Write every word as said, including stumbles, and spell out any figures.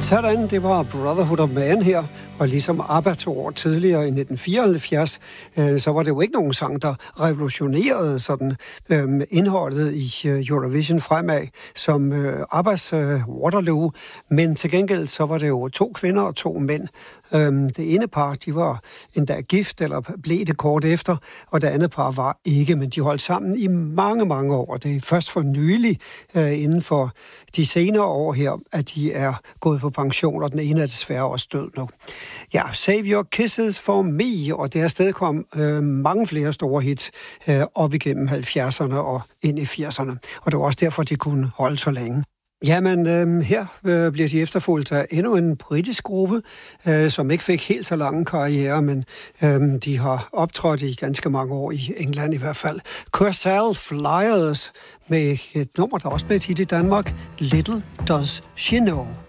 Sådan, det var Brotherhood of Man her, og ligesom ABBA to år tidligere i nitten fireoghalvfjerds, øh, så var det jo ikke nogen sang, der revolutionerede sådan øh, indholdet i øh, Eurovision fremad, som øh, ABBAs øh, Waterloo, men til gengæld så var det jo to kvinder og to mænd. Øh, det ene par, de var endda gift, eller blev det kort efter, og det andet par var ikke, men de holdt sammen i mange, mange år, og det er først for nylig øh, inden for de senere år her, at de er gået på pension, og den ene er desværre også død nu. Ja, Save Your Kisses for Me, og det er stadig kom øh, mange flere store hits øh, op igennem halvfjerdserne og ind i firserne, og det var også derfor, de kunne holde så længe. Jamen, øh, her øh, bliver de efterfulgt af endnu en britisk gruppe, øh, som ikke fik helt så lange karriere, men øh, de har optrådt i ganske mange år i England i hvert fald. Corsell Flyers med et nummer, der også blev et hit i Danmark, Little Does She Know.